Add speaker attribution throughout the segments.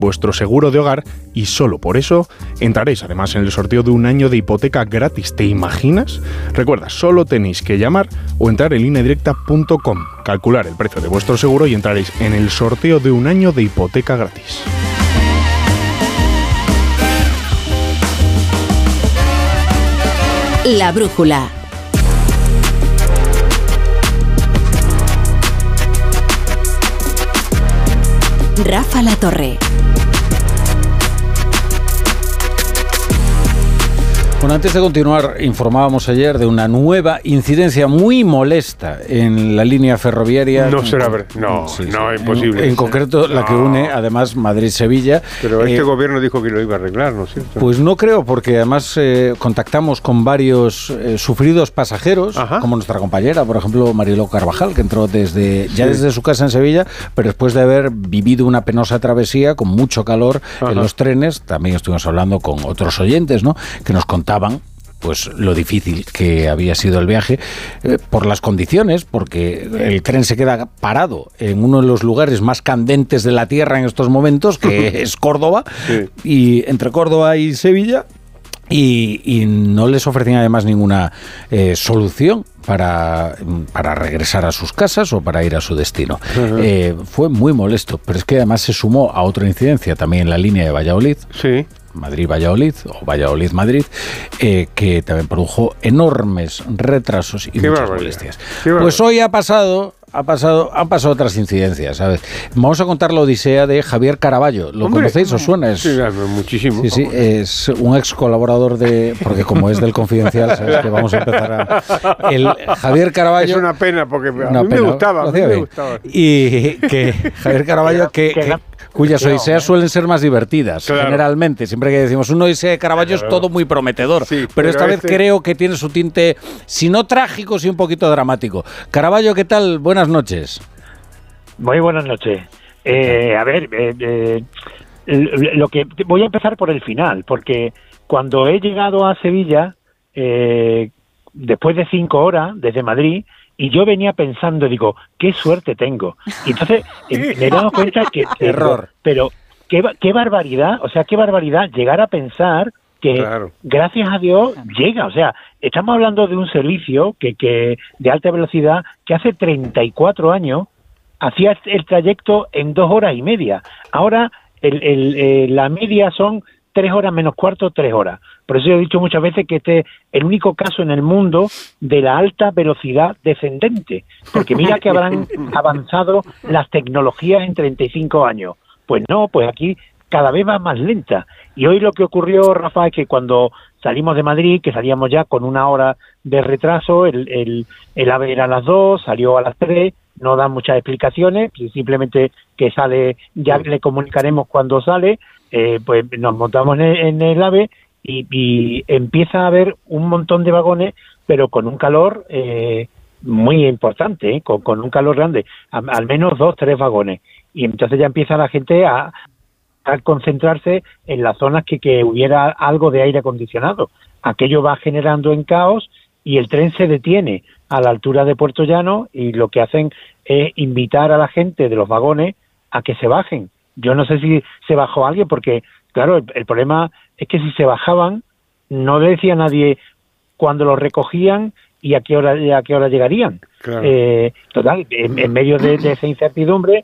Speaker 1: vuestro seguro de hogar, y solo por eso entraréis además en el sorteo de un año de hipoteca gratis. ¿Te imaginas? Recuerda, solo tenéis que llamar o entrar en lineadirecta.com, calcular el precio de vuestro seguro y entraréis en el sorteo de un año de hipoteca gratis.
Speaker 2: La brújula. Rafa La Torre.
Speaker 3: Bueno, antes de continuar, informábamos ayer de una nueva incidencia muy molesta en la línea ferroviaria.
Speaker 4: No será verdad. No, imposible.
Speaker 3: En concreto, la que une, además, Madrid-Sevilla.
Speaker 4: Pero este gobierno dijo que lo iba a arreglar, ¿no es cierto?
Speaker 3: Pues no creo, porque además contactamos con varios sufridos pasajeros, como nuestra compañera, por ejemplo, Mariló Carvajal, que entró desde su casa en Sevilla, pero después de haber vivido una penosa travesía con mucho calor en los trenes. También estuvimos hablando con otros oyentes, ¿no?, que nos contaban pues lo difícil que había sido el viaje por las condiciones, porque el tren se queda parado en uno de los lugares más candentes de la tierra en estos momentos, que es Córdoba, y entre Córdoba y Sevilla, y no les ofrecían además ninguna solución para regresar a sus casas o para ir a su destino. Fue muy molesto, pero es que además se sumó a otra incidencia también en la línea de Valladolid. Sí. Madrid-Valladolid o Valladolid-Madrid, que también produjo enormes retrasos y muchas molestias. Pues hoy han pasado otras incidencias, ¿sabes? Vamos a contar la odisea de Javier Caraballo. ¿Lo conocéis? ¿Os suena?
Speaker 4: Sí, muchísimo.
Speaker 3: Sí, es un ex colaborador porque como es del Confidencial, sabes que vamos a empezar Javier Caraballo.
Speaker 4: Es una pena porque a mí me gustaba.
Speaker 3: Y que Javier Caraballo, cuyas odiseas suelen ser más divertidas, generalmente. Siempre que decimos una odisea de Caraballo es todo muy prometedor, pero esta vez creo que tiene su tinte, si no trágico, sí un poquito dramático. Caraballo, ¿qué tal? Buenas noches.
Speaker 5: Muy buenas noches. Lo que voy a empezar por el final, porque cuando he llegado a Sevilla, después de 5 horas desde Madrid, y yo venía pensando, digo, qué suerte tengo. Y entonces me he dado cuenta que...
Speaker 3: Error.
Speaker 5: Pero qué barbaridad, qué barbaridad llegar a pensar que gracias a Dios llega. O sea, estamos hablando de un servicio que de alta velocidad que hace 34 años hacía el trayecto en 2 horas y media. Ahora la media son 3 horas menos cuarto, 3 horas. Por eso he dicho muchas veces que este es el único caso en el mundo de la alta velocidad descendente. Porque mira que habrán avanzado las tecnologías en 35 años. Pues no, pues aquí cada vez va más lenta. Y hoy lo que ocurrió, Rafa, es que cuando salimos de Madrid, que salíamos ya con 1 hora de retraso, el AVE era a las 2, salió a las 3, no dan muchas explicaciones, simplemente que sale, ya le comunicaremos cuando sale, pues nos montamos en el AVE y empieza a haber un montón de vagones, pero con un calor muy importante, con un calor grande, al menos 2, 3 vagones. Y entonces ya empieza la gente a concentrarse en las zonas que hubiera algo de aire acondicionado. Aquello va generando en caos y el tren se detiene a la altura de Puerto Llano y lo que hacen es invitar a la gente de los vagones a que se bajen. Yo no sé si se bajó alguien porque, claro, el problema es que si se bajaban no le decía a nadie cuándo los recogían y a qué hora llegarían. Claro. Total, en medio de esa incertidumbre,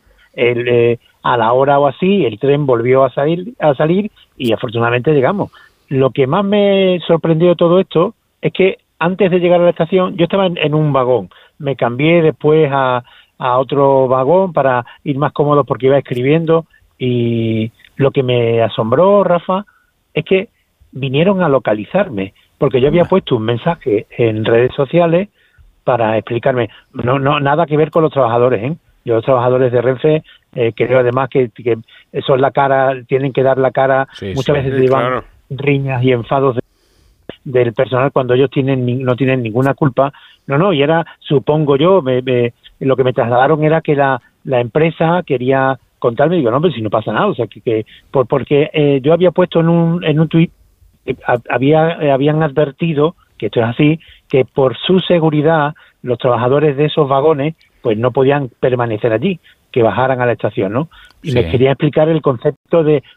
Speaker 5: a la hora o así, el tren volvió a salir y afortunadamente llegamos. Lo que más me sorprendió de todo esto es que antes de llegar a la estación, yo estaba en un vagón, me cambié después a otro vagón para ir más cómodo porque iba escribiendo, y lo que me asombró, Rafa, es que vinieron a localizarme, porque yo había puesto un mensaje en redes sociales para explicarme, no nada que ver con los trabajadores, ¿eh? Yo, los trabajadores de Renfe, creo además que son la cara, tienen que dar la cara, muchas veces llevan riñas y enfados del personal cuando ellos no tienen ninguna culpa. No, y era, supongo yo, lo que me trasladaron era que la empresa quería contarme, digo, no, pero si no pasa nada, o sea, porque yo había puesto en un tuit, habían advertido, que esto es así, que por su seguridad los trabajadores de esos vagones pues no podían permanecer allí, que bajaran a la estación, ¿no? Y me quería explicar el concepto de